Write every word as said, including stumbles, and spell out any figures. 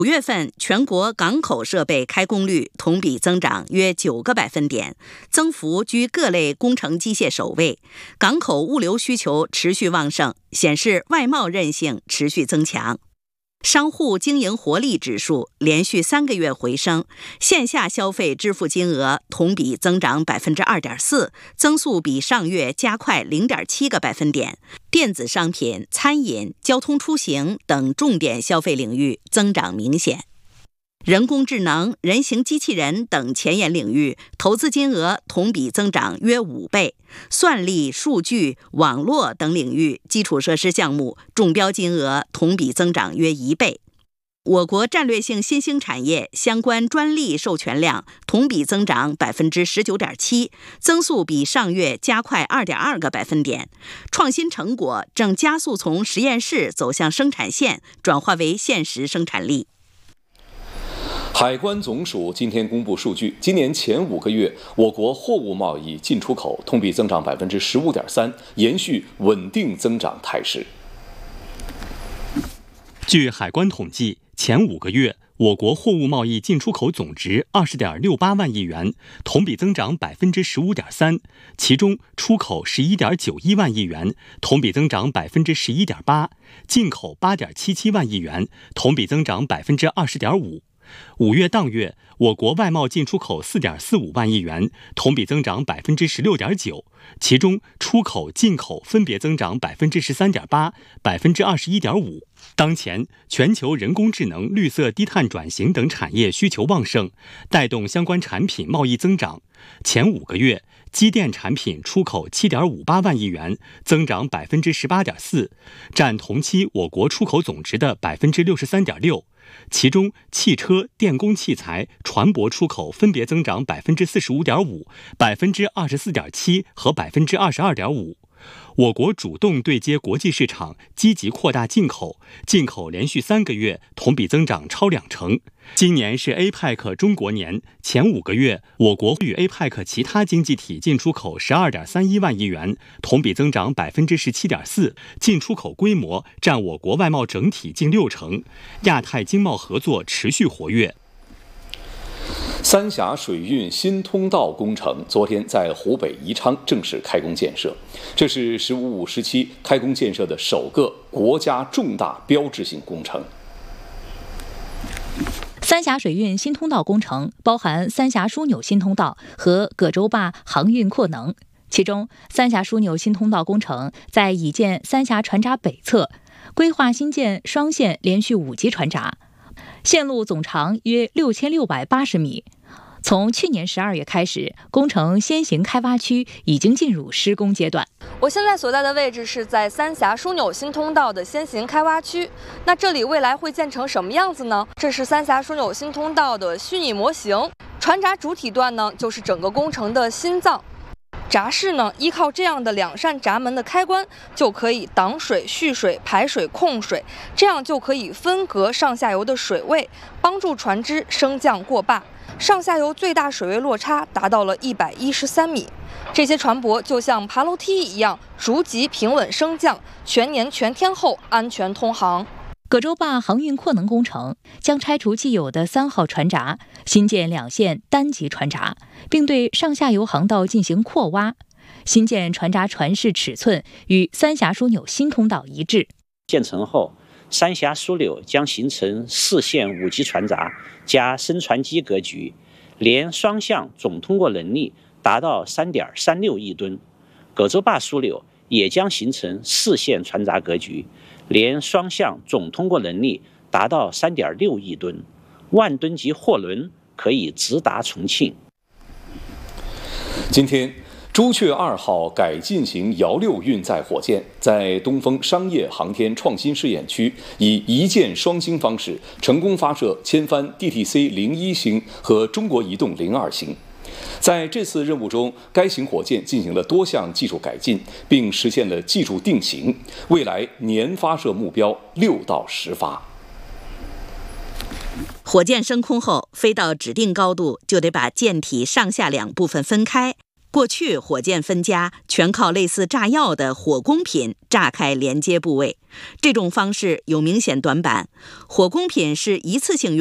五月份全国港口设备开工率同比增长约九个百分点，增幅居各类工程机械首位。港口物流需求持续旺盛，显示外贸韧性持续增强。商户经营活力指数连续三个月回升，线下消费支付金额同比增长 百分之二点四， 增速比上月加快 零点七个百分点。电子商品、餐饮、交通出行等重点消费领域增长明显。人工智能、人形机器人等前沿领域投资金额同比增长约五倍，算力、数据、网络等领域基础设施项目中标金额同比增长约一倍。我国战略性新兴产业相关专利授权量同比增长 百分之十九点七， 增速比上月加快 二点二个百分点。创新成果正加速从实验室走向生产线，转化为现实生产力。 海关总署今天公布数据，今年前五个月，我国货物贸易进出口同比增长 百分之十五点三， 延续稳定增长态势。 据海关统计，前五个月，我国货物贸易进出口总值 二十点六八万亿元，同比增长 百分之十五点三， 其中出口 十一点九一万亿元，同比增长 百分之十一点八， 进口 八点七七万亿元，同比增长 百分之二十点五。五月当月，我国外贸进出口 四点四五万亿元，同比增长 百分之十六点九， 其中出口、进口分别增长 百分之十三点八、百分之二十一点五。当前，全球人工智能、绿色低碳转型等产业需求旺盛，带动相关产品贸易增长。前五个月，机电产品出口 七点五八万亿元，增长 百分之十八点四， 占同期我国出口总值的 百分之六十三点六。其中，汽车、电工器材、船舶出口分别增长 百分之四十五点五、百分之二十四点七和 百分之二十二点五。我国主动对接国际市场，积极扩大进口，进口连续三个月同比增长超两成。今年是 A P E C 中国年，前五个月，我国与 A P E C 其他经济体进出口 十二点三一万亿元，同比增长 百分之十七点四， 进出口规模占我国外贸整体近六成。亚太经贸合作持续活跃。 三峡水运新通道工程昨天在湖北宜昌正式开工建设，这是“十五五”时期开工建设的首个国家重大标志性工程。 三峡水运新通道工程包含三峡枢纽新通道和葛洲坝航运扩能，其中三峡枢纽新通道工程在已建三峡船闸北侧规划新建双线连续五级船闸，线路总长约六千六百八十米。从去年十二月开始，工程先行开挖区已经进入施工阶段。 我现在所在的位置是在三峡枢纽新通道的先行开挖区。那这里未来会建成什么样子呢？这是三峡枢纽新通道的虚拟模型，船闸主体段呢就是整个工程的心脏。闸室呢，依靠这样的两扇闸门的开关，就可以挡水、蓄水、排水、控水，这样就可以分隔上下游的水位，帮助船只升降过坝。上下游最大水位落差达到了一百一十三米。这些船舶就像爬楼梯一样，逐级平稳升降，全年全天候安全通航。 葛洲坝航运扩能工程将拆除既有的三号船闸，新建两线单级船闸，并对上下游航道进行扩挖。新建船闸船室尺寸与三峡枢纽新通道一致。 建成后，三峡枢纽将形成四线五级船闸加升船机格局，连双向总通过能力达到 三点三六亿吨。葛洲坝枢纽也将形成四线船闸格局，连双向总通过能力达到 三点六亿吨，万吨级货轮可以直达重庆。 今天，朱雀二号改进型遥六运载火箭在东风商业航天创新试验区以一箭双星方式成功发射千帆 D T C 零一星和中国移动零二星。在这次任务中，该型火箭进行了多项技术改进，并实现了技术定型，未来年发射目标六到十发。 火箭升空后，飞到指定高度就得把舰体上下两部分分开， 过去火箭分家全靠类似炸药的火供品炸开连接部位，这种方式有明显短板。火供品是一次性用